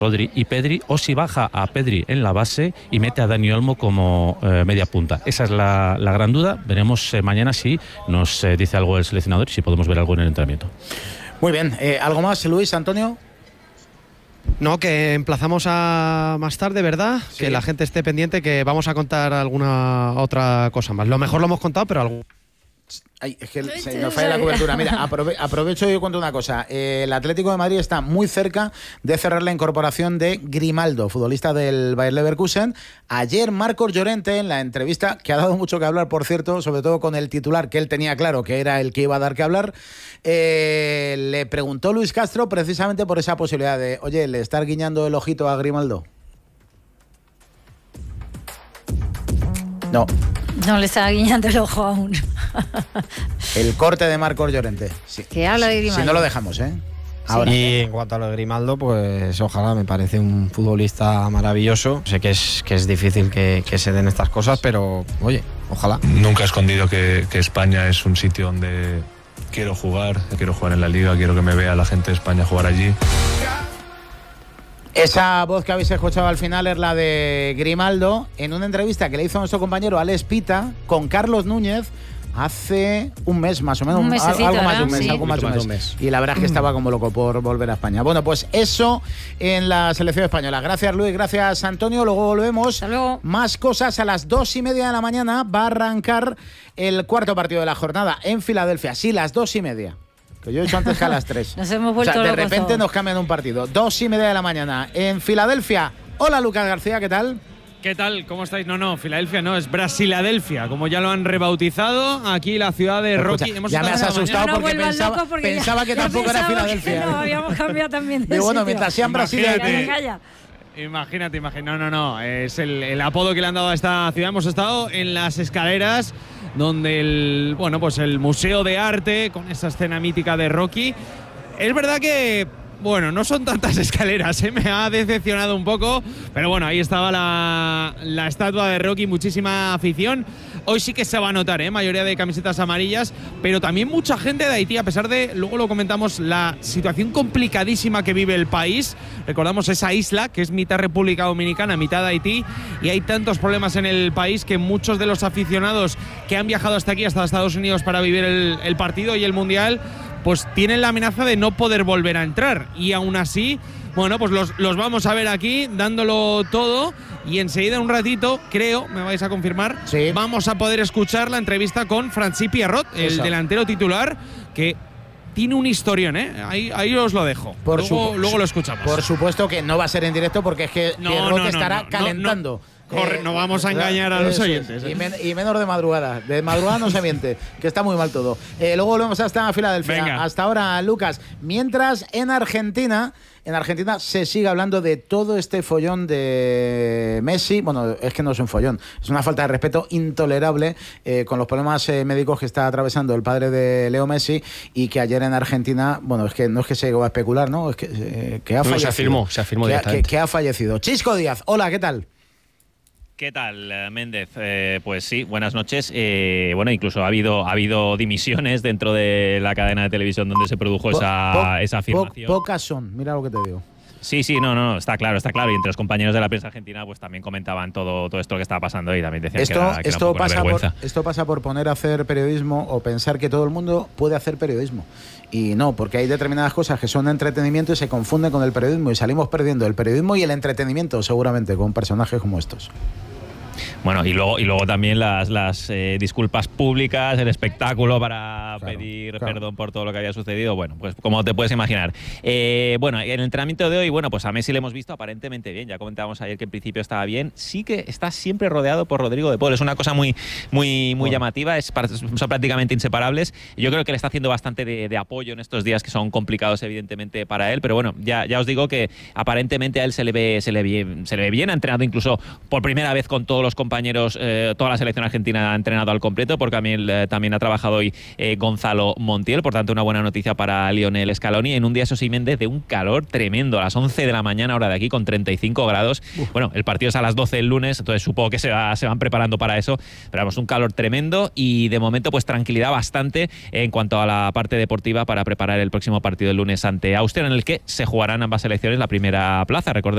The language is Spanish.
Rodri y Pedri, o si baja a Pedri en la base y mete a Dani Olmo como media punta. Esa es la gran duda. Veremos mañana si nos dice algo el seleccionador y si podemos ver algo en el entrenamiento. Muy bien. ¿Algo más, Luis, Antonio? No, que emplazamos a más tarde, ¿verdad? Sí. Que la gente esté pendiente, que vamos a contar alguna otra cosa más. Lo mejor lo hemos contado, pero algo... Ay, es que se nos falla la cobertura. Mira, aprovecho y cuento una cosa. El Atlético de Madrid está muy cerca de cerrar la incorporación de Grimaldo, futbolista del Bayer Leverkusen. Ayer Marcos Llorente, en la entrevista, que ha dado mucho que hablar, por cierto, sobre todo con el titular, que él tenía claro que era el que iba a dar que hablar, le preguntó Luis Castro precisamente por esa posibilidad de, oye, ¿le estás guiñando el ojito a Grimaldo? No. No le estaba guiñando el ojo aún. El corte de Marcos Llorente. Sí. Que habla de Grimaldo. Si no lo dejamos, ¿eh? Ahora. Y en cuanto a lo de Grimaldo, pues ojalá, me parece un futbolista maravilloso. Sé que es difícil que se den estas cosas, pero oye, ojalá. Nunca he escondido que España es un sitio donde quiero jugar en la Liga, quiero que me vea la gente de España jugar allí. Esa voz que habéis escuchado al final es la de Grimaldo en una entrevista que le hizo nuestro compañero Alex Pita con Carlos Núñez hace un mes más o menos, algo más de un mes. Y la verdad es que estaba como loco por volver a España. Bueno, pues eso en la selección española. Gracias, Luis, gracias, Antonio. Luego volvemos. Hasta luego. Más cosas. A las 2:30 de la mañana va a arrancar el cuarto partido de la jornada en Filadelfia. Sí, las 2:30. Que yo he dicho antes que a las 3. Nos hemos vuelto de locos repente todos. nos cambian un partido. 2:30 de la mañana en Filadelfia. Hola, Lucas García, ¿qué tal? ¿Qué tal? ¿Cómo estáis? No, Filadelfia no, es Brasiladelfia, como ya lo han rebautizado. Aquí la ciudad de Rocky. Ya me has asustado porque pensaba que tampoco era Filadelfia. No, habíamos cambiado también de bueno, sitio. mientras sean Brasil. Imagínate. No. Es el apodo que le han dado a esta ciudad. Hemos estado en las escaleras donde el Museo de Arte, con esa escena mítica de Rocky. Es verdad que, no son tantas escaleras, me ha decepcionado un poco, pero bueno, ahí estaba la estatua de Rocky, muchísima afición. Hoy sí que se va a notar, mayoría de camisetas amarillas, pero también mucha gente de Haití, a pesar de, luego lo comentamos, la situación complicadísima que vive el país. Recordamos esa isla que es mitad República Dominicana, mitad Haití, y hay tantos problemas en el país que muchos de los aficionados que han viajado hasta aquí, hasta Estados Unidos, para vivir el partido y el Mundial, pues tienen la amenaza de no poder volver a entrar. Y aún así, pues los vamos a ver aquí dándolo todo. Y enseguida, en un ratito, creo, me vais a confirmar, sí, vamos a poder escuchar la entrevista con Francis Pierrot, el delantero titular, que tiene un historión, ahí os lo dejo. Luego lo escuchamos. Por supuesto que no va a ser en directo, porque es que Pierrot estará calentando. No vamos a engañar a los oyentes. Y menos de madrugada. De madrugada no se miente, que está muy mal todo. Luego volvemos hasta Filadelfia. Venga. Hasta ahora, Lucas. Mientras, en Argentina se sigue hablando de todo este follón de Messi. Bueno, es que no es un follón, es una falta de respeto intolerable con los problemas médicos que está atravesando el padre de Leo Messi, y que ayer en Argentina, es que no es que se llegó a especular, ¿no? Es que ha fallecido. Se afirmó directamente. Que ha fallecido. Chisco Díaz, hola, ¿qué tal? ¿Qué tal, Méndez? Pues sí, buenas noches. Incluso ha habido dimisiones dentro de la cadena de televisión donde se produjo esa afirmación. Pocas son, mira lo que te digo. Sí, no, está claro. Y entre los compañeros de la prensa argentina, pues también comentaban todo esto que estaba pasando y también decían que era un poco de vergüenza. Esto pasa por poner a hacer periodismo o pensar que todo el mundo puede hacer periodismo. Y no, porque hay determinadas cosas que son entretenimiento y se confunden con el periodismo, y salimos perdiendo el periodismo y el entretenimiento seguramente con personajes como estos. Bueno, y luego también las disculpas públicas, el espectáculo para pedir perdón por todo lo que había sucedido. Bueno, pues como te puedes imaginar. En el entrenamiento de hoy, pues a Messi le hemos visto aparentemente bien. Ya comentábamos ayer que en principio estaba bien. Sí que está siempre rodeado por Rodrigo de Paul. Es una cosa muy llamativa. Son prácticamente inseparables. Yo creo que le está haciendo bastante de apoyo en estos días que son complicados, evidentemente, para él. Pero bueno, ya os digo que aparentemente a él se le ve bien. Ha entrenado incluso por primera vez con todos los compañeros, toda la selección argentina ha entrenado al completo, porque también ha trabajado hoy Gonzalo Montiel. Por tanto, una buena noticia para Lionel Scaloni en un día, eso sí, Méndez, de un calor tremendo, a las 11 de la mañana hora de aquí, con 35 grados. Bueno, el partido es a las 12 el lunes, entonces supongo que se van preparando para eso, pero vamos, un calor tremendo, y de momento pues tranquilidad bastante en cuanto a la parte deportiva para preparar el próximo partido el lunes ante Austria, en el que se jugarán ambas selecciones la primera plaza. Recordemos